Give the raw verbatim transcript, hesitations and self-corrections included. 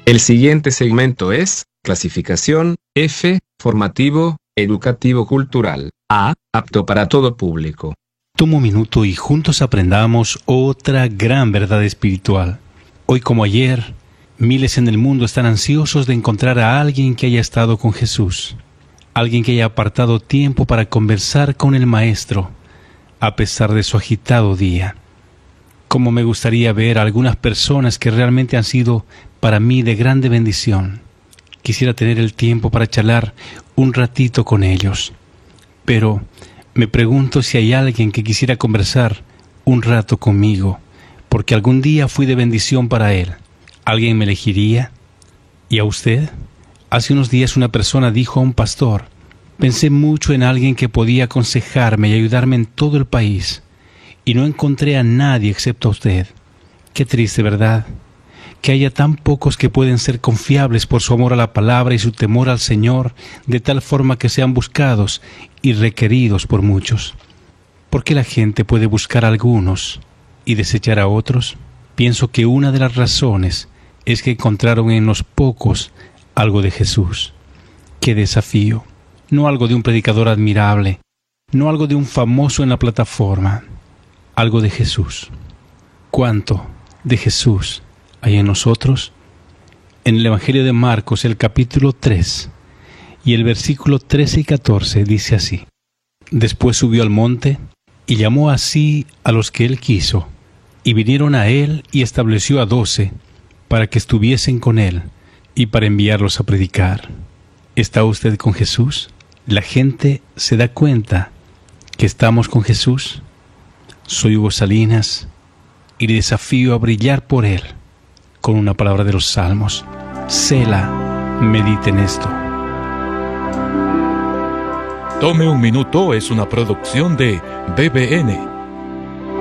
El siguiente segmento es clasificación F, formativo, educativo cultural. A, apto para todo público. Toma un minuto y juntos aprendamos otra gran verdad espiritual. Hoy como ayer, miles en el mundo están ansiosos de encontrar a alguien que haya estado con Jesús. Alguien que haya apartado tiempo para conversar con el Maestro, a pesar de su agitado día. Como me gustaría ver a algunas personas que realmente han sido para mí de grande bendición. Quisiera tener el tiempo para charlar un ratito con ellos. Pero me pregunto si hay alguien que quisiera conversar un rato conmigo, porque algún día fui de bendición para él. ¿Alguien me elegiría? ¿Y a usted? Hace unos días una persona dijo a un pastor: pensé mucho en alguien que podía aconsejarme y ayudarme en todo el país, y no encontré a nadie excepto a usted. Qué triste, ¿verdad? Que haya tan pocos que pueden ser confiables por su amor a la palabra y su temor al Señor, de tal forma que sean buscados y requeridos por muchos. ¿Por qué la gente puede buscar a algunos y desechar a otros? Pienso que una de las razones es que encontraron en los pocos algo de Jesús. ¡Qué desafío! No algo de un predicador admirable, no algo de un famoso en la plataforma, algo de Jesús. ¿Cuánto de Jesús hay en nosotros? En el Evangelio de Marcos, el capítulo tres y el versículo trece y catorce dice así: Después subió al monte y llamó así a los que él quiso, y vinieron a él y estableció a doce para que estuviesen con él y para enviarlos a predicar. ¿Está usted con Jesús? ¿La gente se da cuenta que estamos con Jesús? Soy Hugo Salinas y le desafío a brillar por él con una palabra de los Salmos. Sela, medite en esto. Tome un minuto es una producción de B B N.